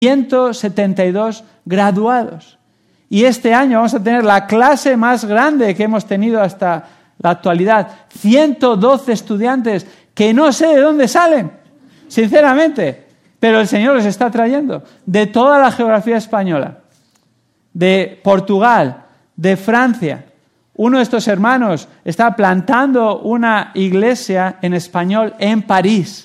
172 graduados. Y este año vamos a tener la clase más grande que hemos tenido hasta la actualidad. 112 estudiantes que no sé de dónde salen, sinceramente, pero el Señor los está trayendo de toda la geografía española, de Portugal, de Francia. Uno de estos hermanos está plantando una iglesia en español en París.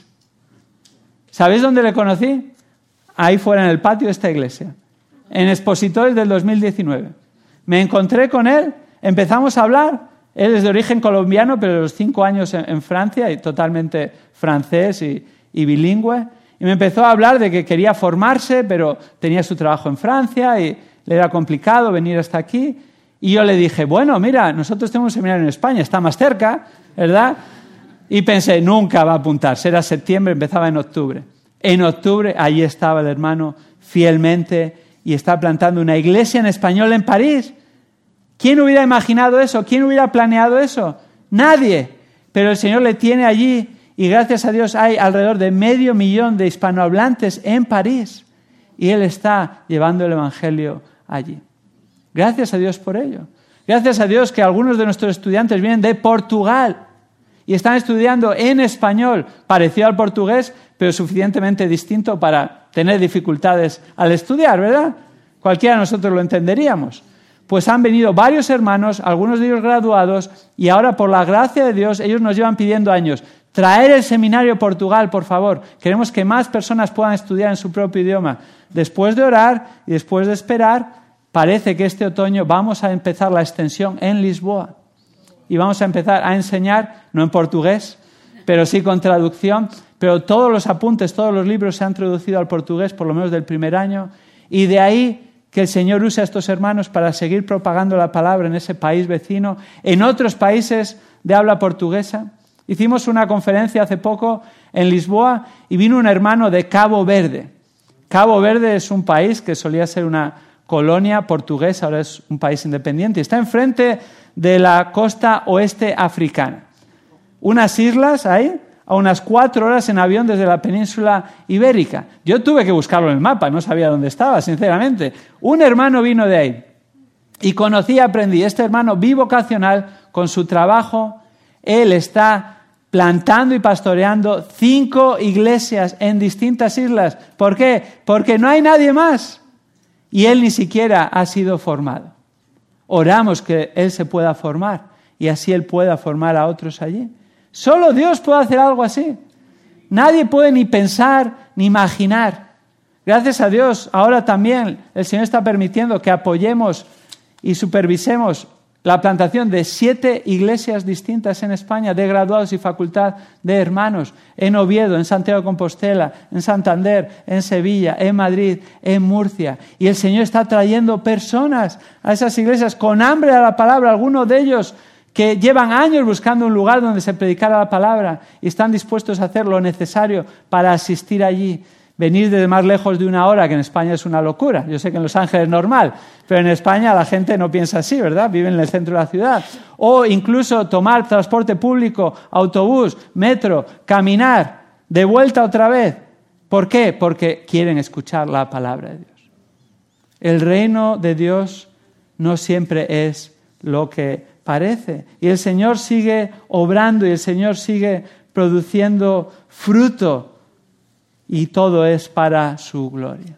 ¿Sabéis dónde le conocí? Ahí fuera en el patio de esta iglesia, en Expositores del 2019. Me encontré con él, empezamos a hablar. Él es de origen colombiano, pero de los 5 años en Francia, y totalmente francés y bilingüe. Y me empezó a hablar de que quería formarse, pero tenía su trabajo en Francia y le era complicado venir hasta aquí. Y yo le dije, bueno, mira, nosotros tenemos un seminario en España, está más cerca, ¿verdad? Y pensé, nunca va a apuntarse. Era septiembre, empezaba en octubre. En octubre, allí estaba el hermano fielmente y está plantando una iglesia en español en París. ¿Quién hubiera imaginado eso? ¿Quién hubiera planeado eso? Nadie. Pero el Señor le tiene allí y gracias a Dios hay alrededor de 500,000 de hispanohablantes en París y Él está llevando el Evangelio allí. Gracias a Dios por ello. Gracias a Dios que algunos de nuestros estudiantes vienen de Portugal y están estudiando en español, parecido al portugués, pero suficientemente distinto para tener dificultades al estudiar, ¿verdad? Cualquiera de nosotros lo entenderíamos. Pues han venido varios hermanos, algunos de ellos graduados, y ahora por la gracia de Dios, ellos nos llevan pidiendo años, traer el seminario a Portugal, por favor. Queremos que más personas puedan estudiar en su propio idioma. Después de orar y después de esperar, parece que este otoño vamos a empezar la extensión en Lisboa. Y vamos a empezar a enseñar, no en portugués, pero sí con traducción, pero todos los apuntes, todos los libros se han traducido al portugués, por lo menos del primer año, y de ahí que el Señor use a estos hermanos para seguir propagando la palabra en ese país vecino, en otros países de habla portuguesa. Hicimos una conferencia hace poco en Lisboa y vino un hermano de Cabo Verde. Cabo Verde es un país que solía ser una colonia portuguesa, ahora es un país independiente. Está enfrente de la costa oeste africana. Unas islas ahí, a unas 4 horas en avión desde la península ibérica. Yo tuve que buscarlo en el mapa, no sabía dónde estaba, sinceramente. Un hermano vino de ahí y conocí y aprendí. Este hermano bivocacional, con su trabajo, él está plantando y pastoreando 5 iglesias en distintas islas. ¿Por qué? Porque no hay nadie más. Y él ni siquiera ha sido formado. Oramos que él se pueda formar y así él pueda formar a otros allí. Solo Dios puede hacer algo así. Nadie puede ni pensar ni imaginar. Gracias a Dios, ahora también el Señor está permitiendo que apoyemos y supervisemos la plantación de 7 iglesias distintas en España, de graduados y facultad de hermanos, en Oviedo, en Santiago de Compostela, en Santander, en Sevilla, en Madrid, en Murcia. Y el Señor está trayendo personas a esas iglesias con hambre a la palabra, algunos de ellos que llevan años buscando un lugar donde se predicara la palabra y están dispuestos a hacer lo necesario para asistir allí. Venir desde más lejos de 1 hora, que en España es una locura. Yo sé que en Los Ángeles es normal, pero en España la gente no piensa así, ¿verdad? Viven en el centro de la ciudad. O incluso tomar transporte público, autobús, metro, caminar, de vuelta otra vez. ¿Por qué? Porque quieren escuchar la palabra de Dios. El reino de Dios no siempre es lo que parece. Y el Señor sigue obrando y el Señor sigue produciendo fruto. Y todo es para su gloria.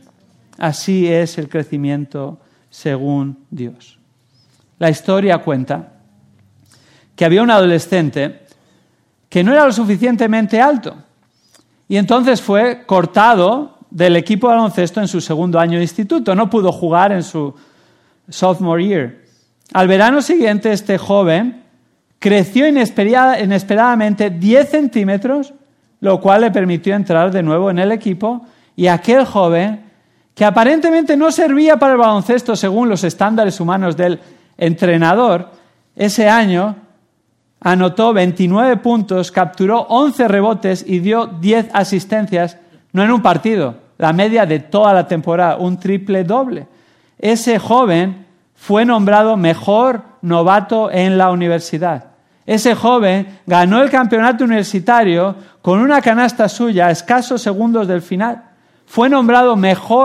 Así es el crecimiento según Dios. La historia cuenta que había un adolescente que no era lo suficientemente alto y entonces fue cortado del equipo de baloncesto en su 2º año de instituto. No pudo jugar en su sophomore year. Al verano siguiente, este joven creció inesperadamente 10 centímetros, lo cual le permitió entrar de nuevo en el equipo, y aquel joven, que aparentemente no servía para el baloncesto según los estándares humanos del entrenador, ese año anotó 29 puntos, capturó 11 rebotes y dio 10 asistencias, no en un partido, la media de toda la temporada, un triple doble. Ese joven fue nombrado mejor novato en la universidad. Ese joven ganó el campeonato universitario con una canasta suya a escasos segundos del final. fue nombrado mejor